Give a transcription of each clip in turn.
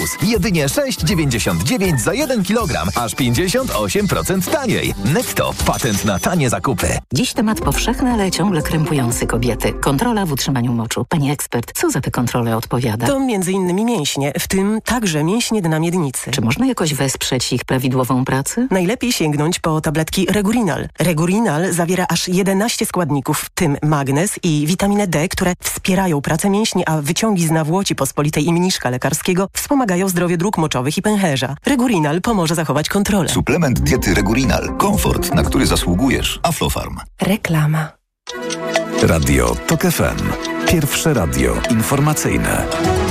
Jedynie 6,99 za 1 kg, aż 58% taniej. Netto. Patent na tanie zakupy. Dziś temat powszechny, ale ciągle krępujący kobiety. Kontrola w utrzymaniu moczu. Pani ekspert, co za te kontrole odpowiada? To m.in. mięśnie, w tym także mięśnie dna miednicy. Czy można jakoś wesprzeć ich prawidłową pracę? Najlepiej sięgnąć po tabletki Regurinal. Regurinal zawiera aż 11 składników, w tym magnez i witaminę D, które wspierają pracę mięśni, a wyciągi z nawłoci pospolitej i mniszka lekarskiego wspomagają zdrowie dróg moczowych i pęcherza. Regurinal pomoże zachować kontrolę. Suplement diety Regurinal. Komfort, na który zasługujesz. Aflofarm. Reklama. Radio TOK FM. Pierwsze radio informacyjne.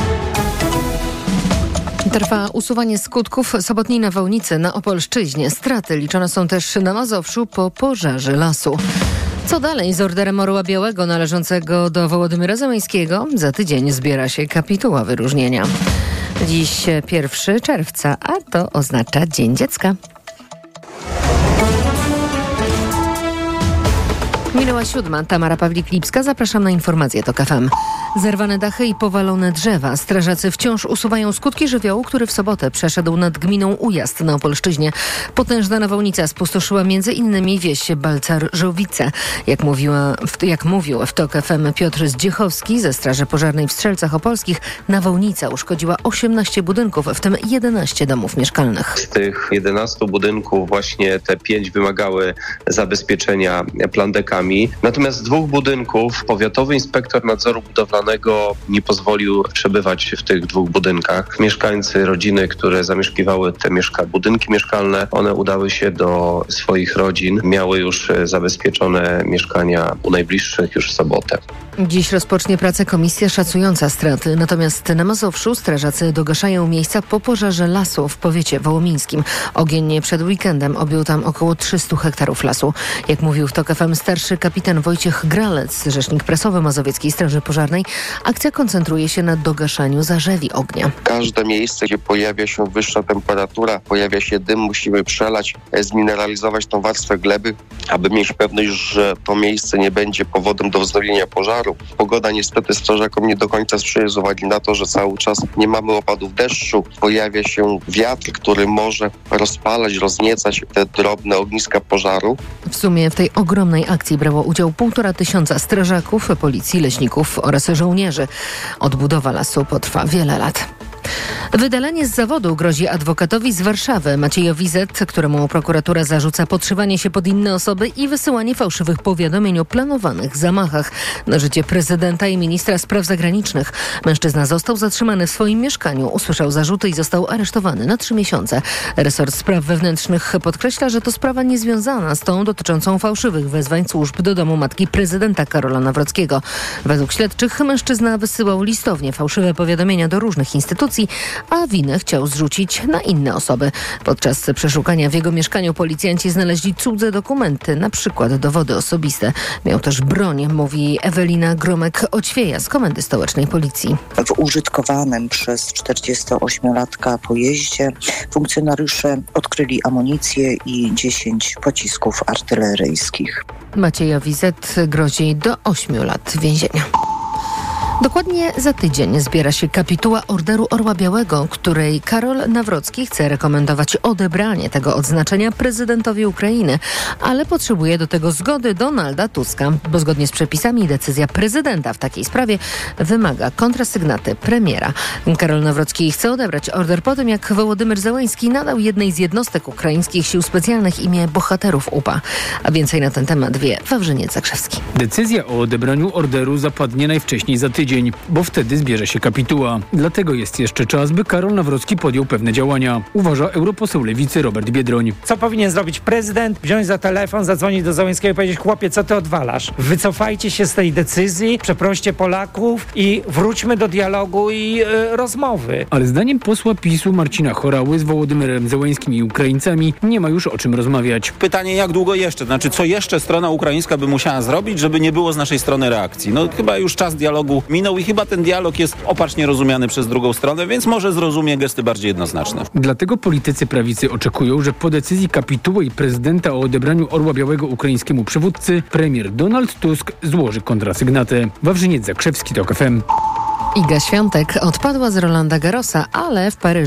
Trwa usuwanie skutków sobotniej nawałnicy na Opolszczyźnie. Straty liczone są też na Mazowszu po pożarze lasu. Co dalej z orderem Orła Białego należącego do Wołodymyra Zełenskiego? Za tydzień zbiera się kapituła wyróżnienia. Dziś 1 czerwca, a to oznacza Dzień Dziecka. Minęła 7. Tamara Pawlik-Lipska. Zapraszam na informacje TOK FM. Zerwane dachy i powalone drzewa. Strażacy wciąż usuwają skutki żywiołu, który w sobotę przeszedł nad gminą Ujazd na Opolszczyźnie. Potężna nawałnica spustoszyła m.in. wieś Balcar-Żowice. Jak mówił w TOK FM Piotr Zdziechowski ze Straży Pożarnej w Strzelcach Opolskich, nawałnica uszkodziła 18 budynków, w tym 11 domów mieszkalnych. Z tych 11 budynków właśnie te 5 wymagały zabezpieczenia plandekami. Natomiast z 2 budynków powiatowy inspektor nadzoru budowlanego nie pozwolił przebywać w tych 2 budynkach. Mieszkańcy, rodziny, które zamieszkiwały te budynki mieszkalne, one udały się do swoich rodzin, miały już zabezpieczone mieszkania u najbliższych już w sobotę. Dziś rozpocznie pracę komisja szacująca straty. Natomiast na Mazowszu strażacy dogaszają miejsca po pożarze lasu w powiecie wołomińskim. Ogień przed weekendem objął tam około 300 hektarów lasu. Jak mówił w TOK FM starszy kapitan Wojciech Gralec, rzecznik prasowy Mazowieckiej Straży Pożarnej, akcja koncentruje się na dogaszaniu zarzewi ognia. Każde miejsce, gdzie pojawia się wyższa temperatura, pojawia się dym, musimy przelać, zmineralizować tą warstwę gleby, aby mieć pewność, że to miejsce nie będzie powodem do wznowienia pożaru. Pogoda niestety strażakom nie do końca sprzyja z uwagi na to, że cały czas nie mamy opadów deszczu. Pojawia się wiatr, który może rozpalać, rozniecać te drobne ogniska pożaru. W sumie w tej ogromnej akcji brało udział 1500 strażaków, policji, leśników oraz żołnierzy. Odbudowa lasu potrwa wiele lat. Wydalenie z zawodu grozi adwokatowi z Warszawy, Maciejowi Z., któremu prokuratura zarzuca podszywanie się pod inne osoby i wysyłanie fałszywych powiadomień o planowanych zamachach na życie prezydenta i ministra spraw zagranicznych. Mężczyzna został zatrzymany w swoim mieszkaniu, usłyszał zarzuty i został aresztowany na 3 miesiące. Resort Spraw Wewnętrznych podkreśla, że to sprawa niezwiązana z tą dotyczącą fałszywych wezwań służb do domu matki prezydenta Karola Nawrockiego. Według śledczych mężczyzna wysyłał listownie fałszywe powiadomienia do różnych instytucji, a winę chciał zrzucić na inne osoby. Podczas przeszukania w jego mieszkaniu policjanci znaleźli cudze dokumenty, na przykład dowody osobiste. Miał też broń, mówi Ewelina Gromek-Oćwieja z Komendy Stołecznej Policji. W użytkowanym przez 48-latka pojeździe funkcjonariusze odkryli amunicję i 10 pocisków artyleryjskich. Maciejowi Z. grozi do 8 lat więzienia. Dokładnie za tydzień zbiera się kapituła Orderu Orła Białego, której Karol Nawrocki chce rekomendować odebranie tego odznaczenia prezydentowi Ukrainy, ale potrzebuje do tego zgody Donalda Tuska, bo zgodnie z przepisami decyzja prezydenta w takiej sprawie wymaga kontrasygnaty premiera. Karol Nawrocki chce odebrać order po tym, jak Wołodymyr Zełenski nadał jednej z jednostek ukraińskich sił specjalnych imię bohaterów UPA. A więcej na ten temat wie Wawrzyniec Zakrzewski. Decyzja o odebraniu orderu zapadnie najwcześniej za tydzień, bo wtedy zbierze się kapituła. Dlatego jest jeszcze czas, by Karol Nawrocki podjął pewne działania, uważa europoseł Lewicy Robert Biedroń. Co powinien zrobić prezydent? Wziąć za telefon, zadzwonić do Zełenskiego i powiedzieć: chłopie, co ty odwalasz? Wycofajcie się z tej decyzji, przeproście Polaków i wróćmy do dialogu i rozmowy. Ale zdaniem posła PiS-u Marcina Horały z Wołodymyrem Zełenskim i Ukraińcami nie ma już o czym rozmawiać. Pytanie, jak długo jeszcze? Znaczy, co jeszcze strona ukraińska by musiała zrobić, żeby nie było z naszej strony reakcji? No chyba już czas dialogu minął i chyba ten dialog jest opacznie rozumiany przez drugą stronę, więc może zrozumie gesty bardziej jednoznaczne. Dlatego politycy prawicy oczekują, że po decyzji kapituły i prezydenta o odebraniu Orła Białego ukraińskiemu przywódcy premier Donald Tusk złoży kontrasygnatę. Wawrzyniec Zakrzewski, TOK FM. Iga Świątek odpadła z Rolanda Garrosa, ale w Paryżu